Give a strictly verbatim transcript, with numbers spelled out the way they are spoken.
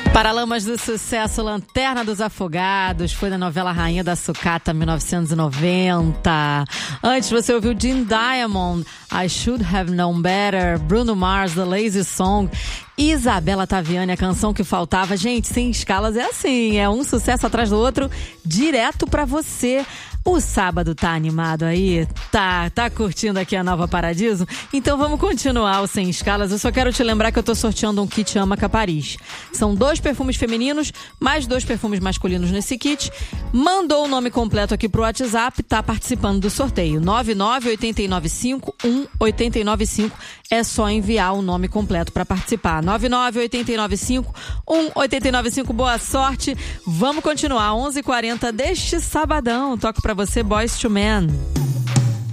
Paralamas do Sucesso, Lanterna dos Afogados, foi na novela Rainha da Sucata, mil novecentos e noventa. Antes você ouviu Jim Diamond, I Should Have Known Better, Bruno Mars, The Lazy Song, Isabela Taviani, a canção que faltava. Gente, Sem Escalas é assim, é um sucesso atrás do outro, direto pra você. O sábado tá animado aí? Tá, tá curtindo aqui a Nova Paradiso? Então vamos continuar o Sem Escalas. Eu só quero te lembrar que eu tô sorteando um kit Amaca Paris. São dois perfumes femininos, mais dois perfumes masculinos nesse kit. Mandou o nome completo aqui pro WhatsApp, tá participando do sorteio. nove nove oito nove cinco um oito nove cinco. É só enviar o nome completo para participar. nove nove oito nove cinco um oito nove cinco. Boa sorte. Vamos continuar. onze e quarenta deste sabadão. Toco pra você, Boyz two Men.